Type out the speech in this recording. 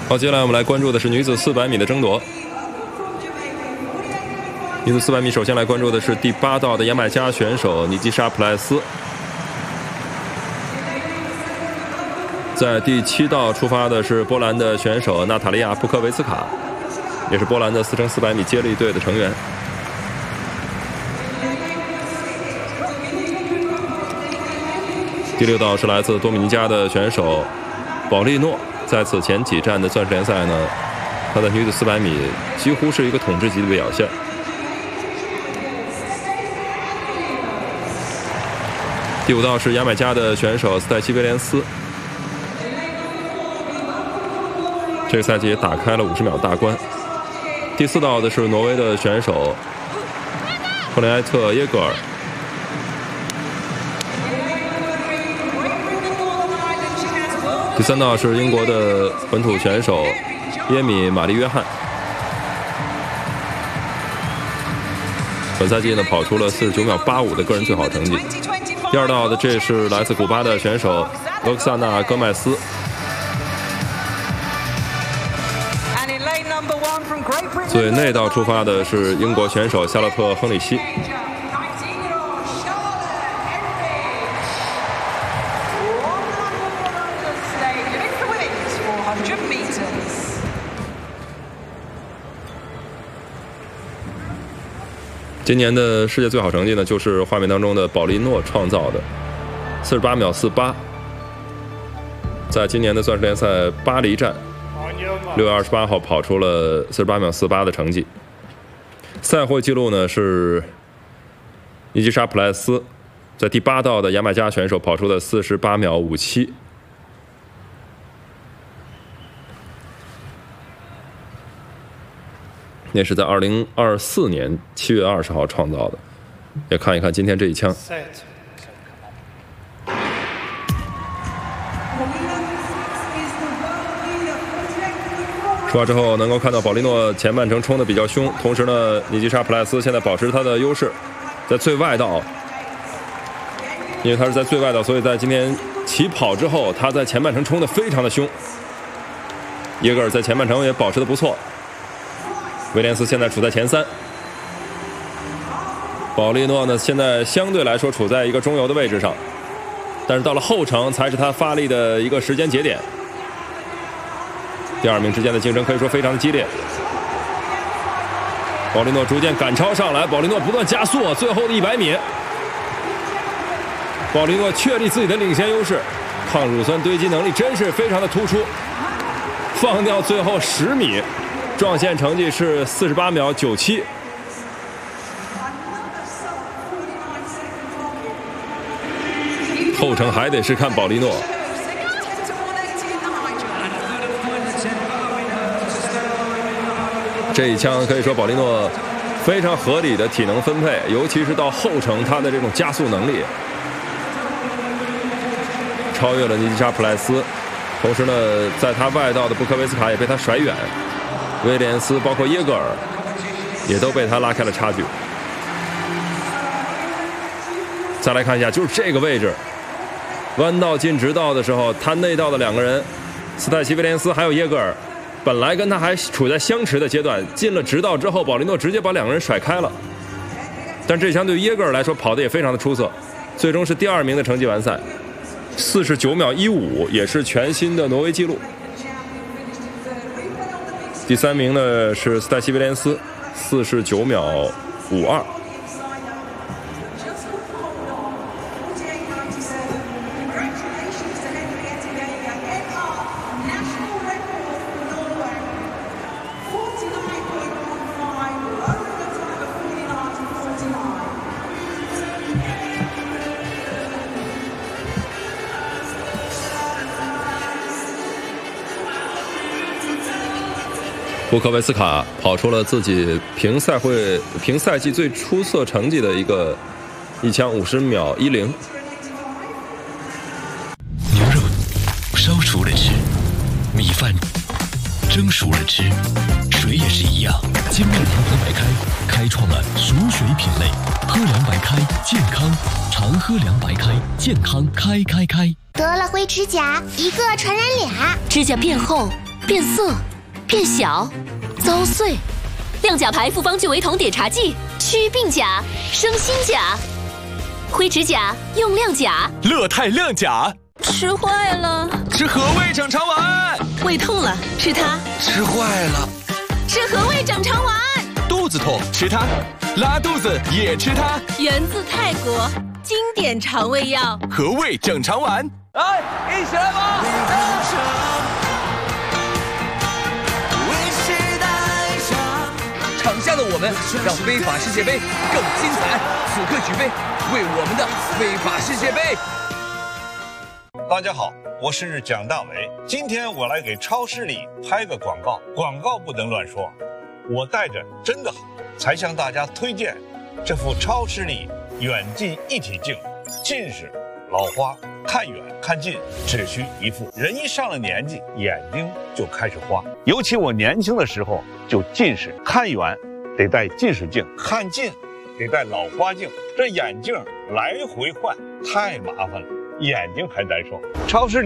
好，接下来我们来关注的是女子400米的争夺。女子400米，首先来关注的是第8道的牙买加选手尼基莎·普莱斯。在第7道出发的是波兰的选手娜塔莉亚·布科维茨卡，也是波兰的4×400米接力队的成员。第6道是来自多米尼加的选手保利诺，在此前几站的钻石联赛呢，他的女子400米几乎是一个统治级的表现。第5道是牙买加的选手斯黛西·威廉斯，这个赛季也打开了50秒大关。第4道的是挪威的选手赫雷埃特·耶格尔。第3道是英国的本土选手耶米·玛丽·约翰，本赛季呢跑出了49秒85的个人最好成绩。第2道的这是来自古巴的选手罗克萨纳·戈麦斯。最内道出发的是英国选手夏洛特·亨利希。今年的世界最好成绩呢，就是画面当中的保利诺创造的48秒48，在今年的钻石联赛巴黎站6月28号跑出了48秒48的成绩。赛会纪录呢是尼基莎·普莱斯在第8道的牙买加选手跑出的48秒57。那是在2024年7月20号创造的，也看一看今天这一枪。出发之后能够看到保利诺前半程冲得比较凶，同时呢，尼基莎·普莱斯现在保持他的优势，在最外道，因为他是在最外道，所以在今天起跑之后，他在前半程冲得非常的凶。耶格尔在前半程也保持得不错。威廉斯现在处在前3，保利诺呢现在相对来说处在一个中游的位置上，但是到了后程才是他发力的一个时间节点。第2名之间的竞争可以说非常的激烈，保利诺逐渐赶超上来，保利诺不断加速，最后的100米，保利诺确立自己的领先优势，抗乳酸堆积能力真是非常的突出，放掉最后10米。撞线成绩是48秒97，后程还得是看保利诺。这一枪可以说保利诺非常合理的体能分配，尤其是到后程他的这种加速能力，超越了尼基莎·普莱斯。同时呢，在他外道的布科维斯卡也被他甩远。威廉斯包括耶格尔也都被他拉开了差距。再来看一下，就是这个位置，弯道进直道的时候，他内道的2个人，斯泰西·威廉斯还有耶格尔，本来跟他还处在相持的阶段，进了直道之后，保利诺直接把2个人甩开了。但这枪对于耶格尔来说跑得也非常的出色，最终是第2名的成绩完赛，49秒15，也是全新的挪威纪录。第3名呢是斯黛西·威廉斯，49秒52。布科维斯卡跑出了自己平赛季最出色成绩的一枪50秒10。 牛肉烧熟了吃，米饭蒸熟了吃，水也是一样。金麦堂喝白开开创了熟水品类，喝凉白开健康，常喝凉白开健康开。得了灰指甲，一个传染俩，指甲变厚。 变色、变小、糟碎。亮甲牌复方聚维酮碘茶剂，祛病甲、生新甲。灰指甲用亮甲， 乐泰亮甲。 吃坏了， 吃和味整肠丸。 胃痛了，吃它。 吃坏了， 吃和味整肠丸。 肚子痛吃它，拉肚子也吃它。 源自泰国，经典肠胃药， 和味整肠丸。 来，一起来吧！场下的我们让非法世界杯更精彩。此刻举杯，为我们的非法世界杯。 大家好，我是蒋大为。今天我来给超市里拍个广告，广告不能乱说。我带着真的好，才向大家推荐这副超视力远近一体镜。近视、老花，看远看近只需一副。人一上了年纪，眼睛就开始花。尤其我年轻的时候就近视，看远得戴近视镜，看近得戴老花镜，这眼镜来回换太麻烦了，眼睛还难受。超视力